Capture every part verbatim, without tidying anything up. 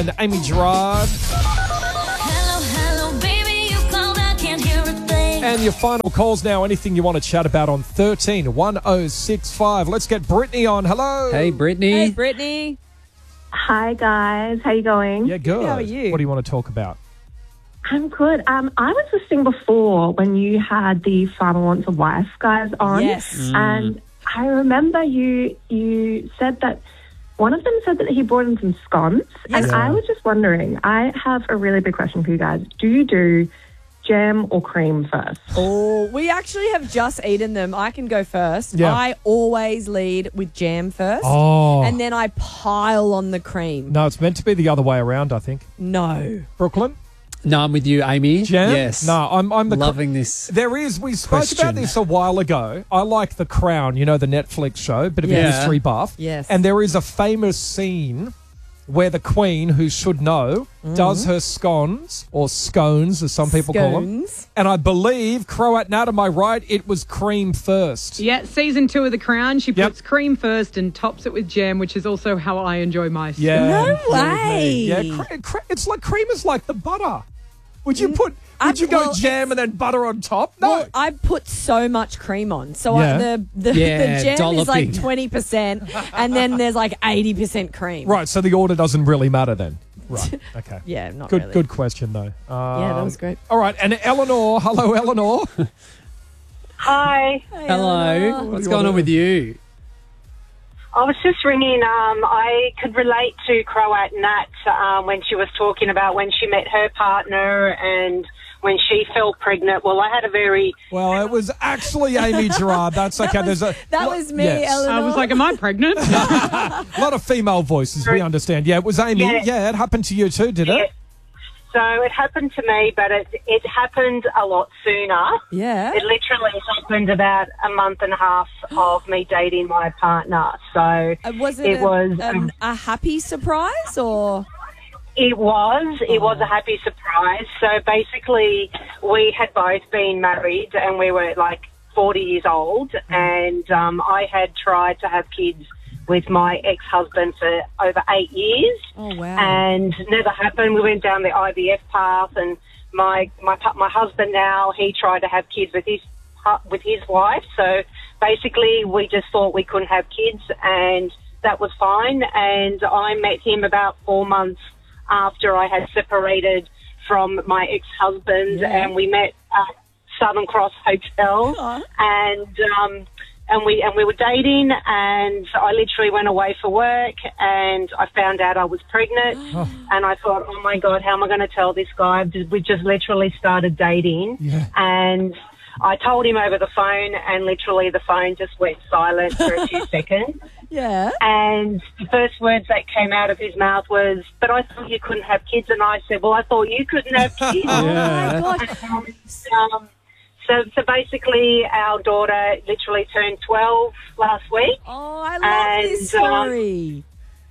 And Amy Gerard. Hello, hello, baby, you called, I can't hear a thing. And your final calls now. Anything you want to chat about on thirteen one oh six five. Let's get Brittany on. Hello. Hey, Brittany. Hey, Brittany. Hi guys, how you going? Yeah, good. How are you? What do you want to talk about? I'm good. Um, I was listening before when you had the Farmer Wants a Wife guys on. Yes. Mm. And I remember you you said that one of them said that he brought in some scones. Yes. And Yeah. I was just wondering, I have a really big question for you guys. Do you do jam or cream first? Oh, we actually have just eaten them. I can go first. Yeah. I always lead with jam first. Oh. And then I pile on the cream. No, it's meant to be the other way around, I think. No. Brooklyn? No, I'm with you, Amy. Jam? Yes. No, I'm, I'm the... Loving this. There is, we spoke Question. about this a while ago. I like The Crown, you know, the Netflix show, bit of a Yeah. history buff. Yes. And there is a famous scene where the Queen, who should know, does her scones, or scones as some people call them. Scones. And I believe, Croat Nat, am I right? It was cream first. Yeah, season two of The Crown. She Yep. puts cream first and tops it with jam, which is also how I enjoy my soup. Yeah. No yeah, with me. way. Yeah, cre- cre- it's like cream is like the butter. Would you put? I- Would you go well, jam and then butter on top? No. Well, I put so much cream on. So Yeah. I, the, the, Yeah, the jam is like dolloping. twenty percent and then there's like eighty percent cream. Right. So the order doesn't really matter then. Right. Okay. Yeah, not Good. really. Good question though. Um, Yeah, that was great. All right. And Eleanor. Hello, Eleanor. Hi, Hello. What's you going wanna- on with you? I was just ringing. Um, I could relate to Croat Nat um, when she was talking about when she met her partner and when she fell pregnant. Well, I had a very Well, it was actually Amy Gerard. That's okay. There's a That lo- was me, yes. Eleanor. I was like, am I pregnant? A lot of female voices. We understand. Yeah, it was Amy. Yeah. Yeah, it happened to you too, did it? Yeah. So it happened to me, but it it happened a lot sooner. Yeah. It literally happened about a month and a half of me dating my partner. So Uh, was it, it a, was um, um, a happy surprise or? It was. It was a happy surprise. So basically, we had both been married and we were like forty years old. And um, I had tried to have kids with my ex-husband for over eight years. Oh, wow. And never happened. We went down the I V F path, and my my pu- my husband now, he tried to have kids with his hu- with his wife. So basically, we just thought we couldn't have kids, and that was fine. And I met him about four months after I had separated from my ex-husband, Yeah. and we met at Southern Cross Hotel, Aw. and um, and we and we were dating, and I literally went away for work, and I found out I was pregnant, and I thought, oh my God, how am I going to tell this guy? We just literally started dating, Yeah. and I told him over the phone, and literally the phone just went silent for a few seconds. Yeah. And the first words that came out of his mouth was, but I thought you couldn't have kids. And I said, well, I thought you couldn't have kids. Oh, Yeah. my God. um, so, so basically, our daughter literally turned twelve last week. Oh, I love And, this um, story.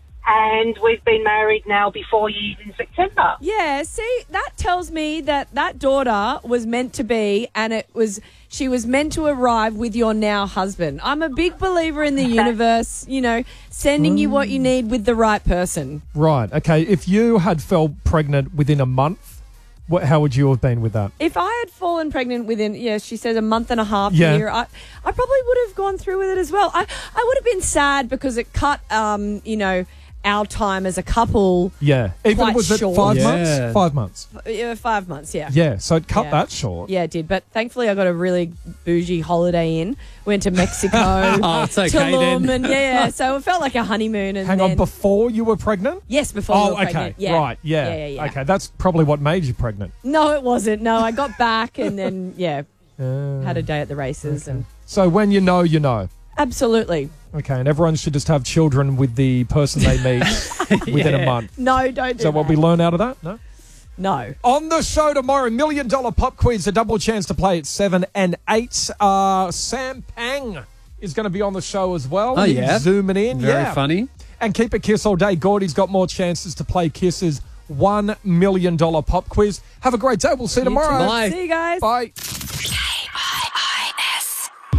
And we've been married now before years in September. Yeah, see, that tells me that that daughter was meant to be, and it was she was meant to arrive with your now husband. I'm a big believer in the universe, you know, sending you what you need with the right person. Right. Okay. If you had fell pregnant within a month, what, how would you have been with that? If I had fallen pregnant within, yeah, she says a month and a half Yeah. year, I, I probably would have gone through with it as well. I, I would have been sad because it cut, um, you know, our time as a couple, Yeah. Even Quite was it short. five Yeah. months? Five months. uh, five months, yeah. Yeah. So it cut Yeah. that short. Yeah, it did. But thankfully, I got a really bougie holiday in. Went to Mexico. Oh, it's okay Tulum, then. and yeah, so it felt like a honeymoon. And Hang then, on. Before you were pregnant? yes, before we Oh, were okay. pregnant. Yeah. Right. Yeah. Yeah, yeah, yeah. Okay. That's probably what made you pregnant. No, it wasn't. No, I got back and then yeah, Uh, had a day at the races and so when you know, you know. absolutely. Okay. And everyone should just have children with the person they meet within a Yeah. month. No, don't do Is that what we that. learn out of that? No. No. On the show tomorrow, million dollar pop quiz, a double chance to play at seven and eight. Uh, Sam Pang is going to be on the show as well. Oh, He's yeah. zooming in. Very yeah. funny. And keep it Kiss all day. Gordy's got more chances to play Kiss's one million dollar pop quiz. Have a great day. We'll see you You tomorrow. too. Bye. See you guys. Bye. K I I S.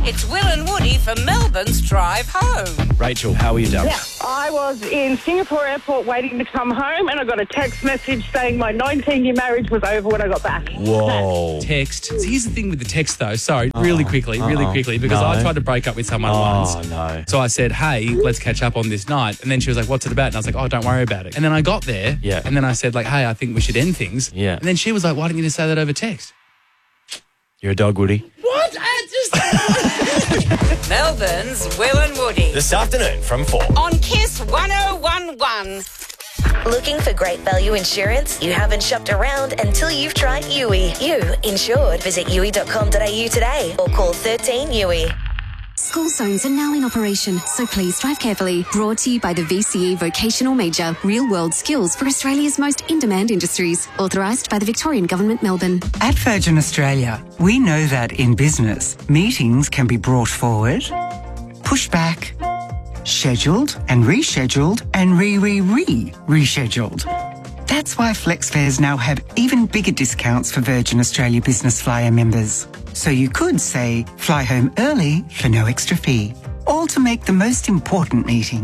It's Will and Woody for Melbourne's Drive Home. Rachel, how are you done? Yeah, I was in Singapore airport waiting to come home and I got a text message saying my nineteen-year marriage was over when I got back. Whoa. Text. Here's the thing with the text, though. Sorry, really quickly, really uh-oh. quickly, because No. I tried to break up with someone Oh, once. no. So I said, hey, let's catch up on this night. And then she was like, what's it about? And I was like, oh, don't worry about it. And then I got there. Yeah. And then I said, like, hey, I think we should end things. Yeah. And then she was like, why didn't you just say that over text? You're a dog, Woody. What? I just... Melbourne's Will and Woody. This afternoon from four. On Kiss one oh one one. Looking for great value insurance? You haven't shopped around until you've tried U I. You insured. Visit U I dot com dot A U today or call thirteen U I. School zones are now in operation, so please drive carefully. Brought to you by the V C E Vocational Major, real-world skills for Australia's most in-demand industries. Authorised by the Victorian Government, Melbourne. At Virgin Australia, we know that in business, meetings can be brought forward, pushed back, scheduled and rescheduled and re-re-re-rescheduled. That's why FlexFares now have even bigger discounts for Virgin Australia Business Flyer members. So you could say, fly home early for no extra fee. All to make the most important meeting.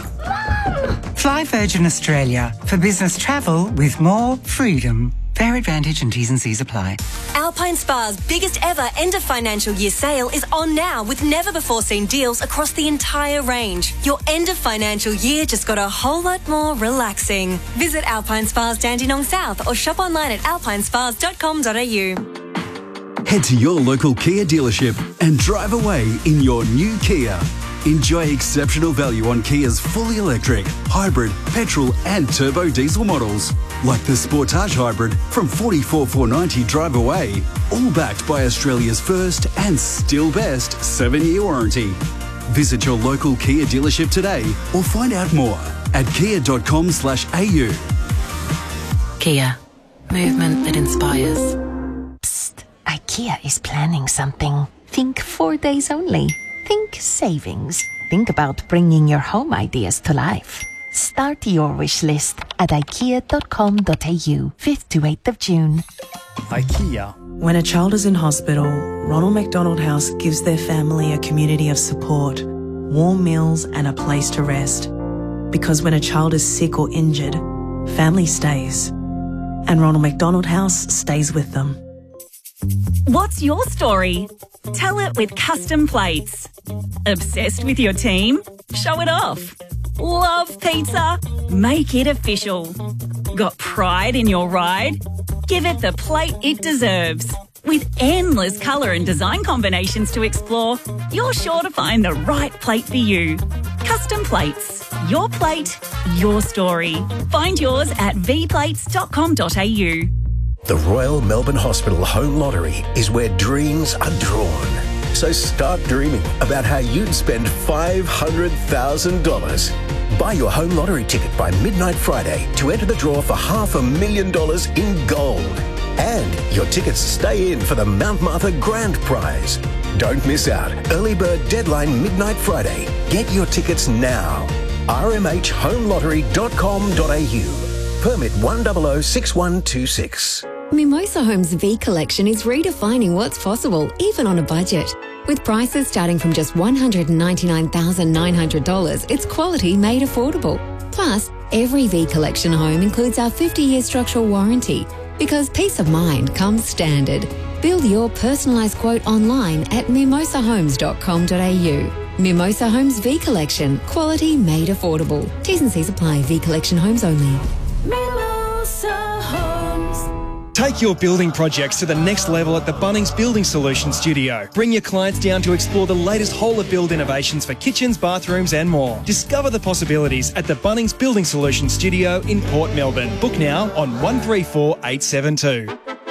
Fly Virgin Australia for business travel with more freedom. Fair advantage and T's and C's apply. Alpine Spa's biggest ever end of financial year sale is on now with never before seen deals across the entire range. Your end of financial year just got a whole lot more relaxing. Visit Alpine Spas Dandenong South or shop online at alpine spas dot com dot a u. Head to your local Kia dealership and drive away in your new Kia. Enjoy exceptional value on Kia's fully electric, hybrid, petrol and turbo diesel models. Like the Sportage Hybrid from forty-four thousand four hundred ninety dollars drive away. All backed by Australia's first and still best seven-year warranty. Visit your local Kia dealership today or find out more at kia dot com slash a u. Kia. Movement that inspires. IKEA is planning something. Think four days only. Think savings. Think about bringing your home ideas to life. Start your wish list at ikea dot com dot a u, fifth to eighth of June. IKEA. When a child is in hospital, Ronald McDonald House gives their family a community of support, warm meals and a place to rest. Because when a child is sick or injured, family stays. And Ronald McDonald House stays with them. What's your story? Tell it with custom plates. Obsessed with your team? Show it off. Love pizza? Make it official. Got pride in your ride? Give it the plate it deserves. With endless colour and design combinations to explore, you're sure to find the right plate for you. Custom plates. Your plate, your story. Find yours at v plates dot com dot a u. The Royal Melbourne Hospital Home Lottery is where dreams are drawn. So start dreaming about how you'd spend five hundred thousand dollars. Buy your home lottery ticket by midnight Friday to enter the draw for half a million dollars in gold. And your tickets stay in for the Mount Martha Grand Prize. Don't miss out. Early bird deadline midnight Friday. Get your tickets now. r m h home lottery dot com dot a u. Permit one zero zero six one two six. Mimosa Homes V Collection is redefining what's possible, even on a budget. With prices starting from just one hundred ninety-nine thousand nine hundred dollars, it's quality made affordable. Plus, every V Collection home includes our fifty-year structural warranty, because peace of mind comes standard. Build your personalised quote online at mimosa homes dot com dot a u. Mimosa Homes V Collection, quality made affordable. T's and C's apply. V Collection homes only. Mimosa Homes. Take your building projects to the next level at the Bunnings Building Solutions Studio. Bring your clients down to explore the latest whole of build innovations for kitchens, bathrooms and more. Discover the possibilities at the Bunnings Building Solutions Studio in Port Melbourne. Book now on one three four eight seven two.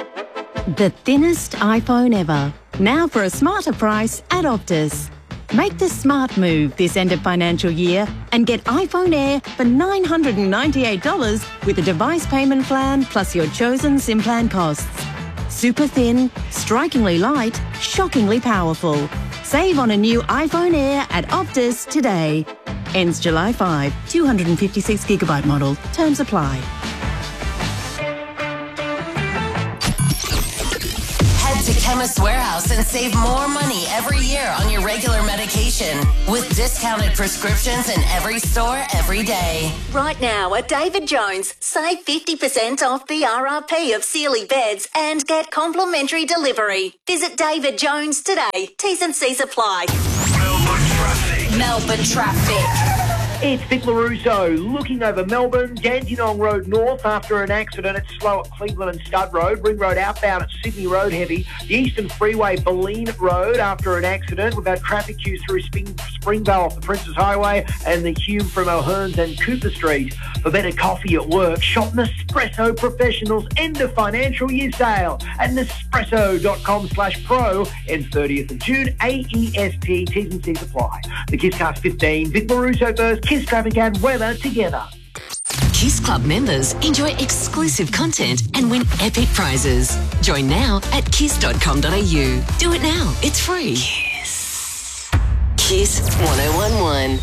The thinnest iPhone ever. Now for a smarter price at Optus. Make the smart move this end of financial year and get iPhone Air for nine hundred ninety-eight dollars with a device payment plan plus your chosen SIM plan costs. Super thin, strikingly light, shockingly powerful. Save on a new iPhone Air at Optus today. Ends July fifth. two hundred fifty-six gigabyte model. Terms apply. Head to Chemist Warehouse and save more money every year on your regular medication with discounted prescriptions in every store every day. Right now at David Jones, save fifty percent off the R R P of Sealy beds and get complimentary delivery. Visit David Jones today. T's and C's apply. Melbourne traffic. It's Vic LaRusso looking over Melbourne, Dandenong Road North after an accident. It's slow at Cleveland and Stud Road. Ring Road outbound at Sydney Road heavy. The Eastern Freeway, Boleyn Road after an accident. We've had traffic queues through Spring, Springvale off the Princes Highway and the Hume from O'Hearns and Cooper Street. For better coffee at work, shop Nespresso Professionals end of financial year sale at Nespresso.com slash pro and thirtieth of June. A E S T, T's and C's apply. The KissCast fifteen, Vic LaRusso first. Kiss traffic and weather together. Kiss Club members enjoy exclusive content and win epic prizes. Join now at kiss dot com dot a u. Do it now. It's free. Kiss. Kiss one oh one one.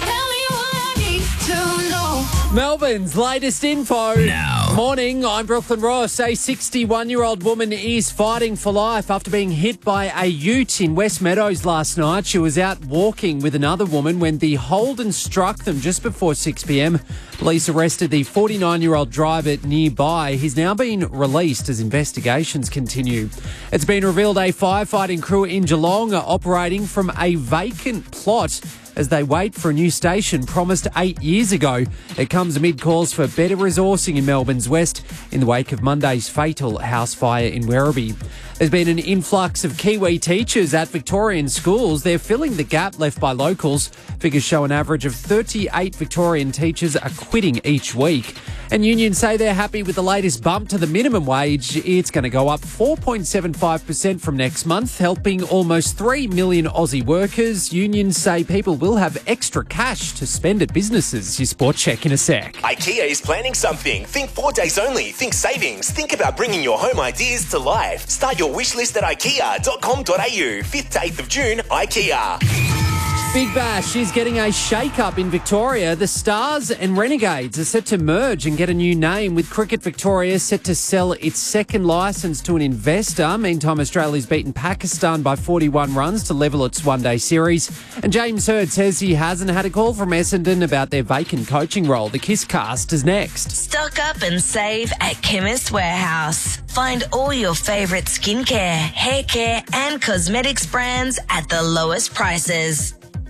Melbourne's latest info. Now. Morning, I'm Brooklyn Ross. A sixty-one-year-old woman is fighting for life after being hit by a ute in West Meadows last night. She was out walking with another woman when the Holden struck them just before six p.m. Police arrested the forty-nine-year-old driver nearby. He's now been released as investigations continue. It's been revealed a firefighting crew in Geelong are operating from a vacant plot as they wait for a new station promised eight years ago. It comes amid calls for better resourcing in Melbourne's west in the wake of Monday's fatal house fire in Werribee. There's been an influx of Kiwi teachers at Victorian schools. They're filling the gap left by locals. Figures show an average of thirty-eight Victorian teachers are quitting each week. And unions say they're happy with the latest bump to the minimum wage. It's going to go up four point seven five percent from next month, helping almost three million Aussie workers. Unions say people will have extra cash to spend at businesses. Your sport check in a sec. IKEA is planning something. Think four days only. Think savings. Think about bringing your home ideas to life. Start your wish list at ikea dot com dot a u. fifth to eighth of June, IKEA. Big Bash is getting a shake-up in Victoria. The Stars and Renegades are set to merge and get a new name, with Cricket Victoria set to sell its second licence to an investor. Meantime, Australia's beaten Pakistan by forty-one runs to level its one-day series. And James Hird says he hasn't had a call from Essendon about their vacant coaching role. The Kiss Cast is next. Stock up and save at Chemist Warehouse. Find all your favourite skincare, hair care and cosmetics brands at the lowest prices.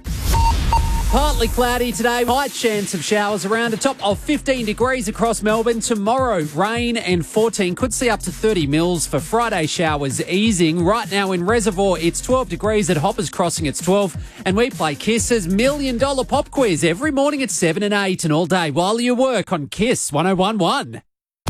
Partly cloudy today, high chance of showers around a top of fifteen degrees across Melbourne. Tomorrow, rain and fourteen, could see up to thirty mils for Friday showers easing. Right now in Reservoir, it's twelve degrees at Hoppers Crossing, it's twelve. And we play Kiss's Million Dollar Pop Quiz every morning at seven and eight and all day while you work on Kiss one oh one one.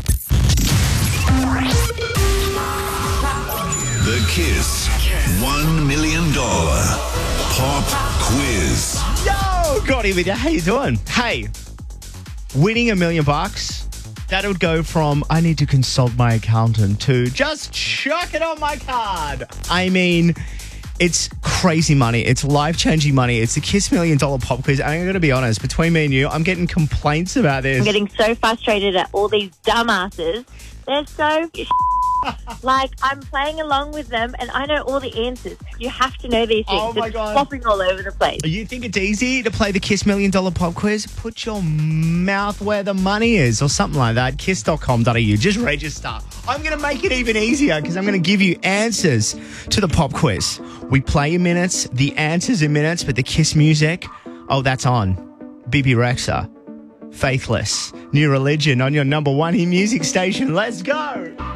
The Kiss one million dollars Pop Quiz. Yo, Gotti with you. How you doing? Hey, winning a million bucks, that would go from I need to consult my accountant to just chuck it on my card. I mean, it's crazy money. It's life-changing money. It's the Kiss Million Dollar Pop Quiz. And I'm going to be honest, between me and you, I'm getting complaints about this. I'm getting so frustrated at all these dumbasses. They're so... Like, I'm playing along with them and I know all the answers. You have to know these things. Oh, my it's God. flopping all over the place. You think it's easy to play the Kiss Million Dollar Pop Quiz? Put your mouth where the money is or something like that. kiss dot com dot a u. Just register. I'm going to make it even easier because I'm going to give you answers to the Pop Quiz. We play in minutes, the answers in minutes, but the Kiss music, oh, that's on. B B Rexha, Faithless, New Religion on your number one hit music station. Let's go.